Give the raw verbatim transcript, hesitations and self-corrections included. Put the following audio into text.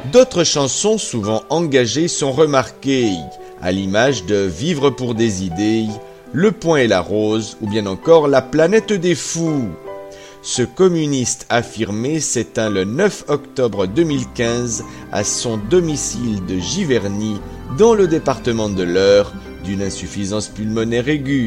D'autres chansons souvent engagées sont remarquées, à l'image de Vivre pour des idées, Le point et la rose ou bien encore La planète des fous. Ce communiste affirmé s'éteint le neuf octobre deux mille quinze à son domicile de Giverny, dans le département de l'Eure, d'une insuffisance pulmonaire aiguë.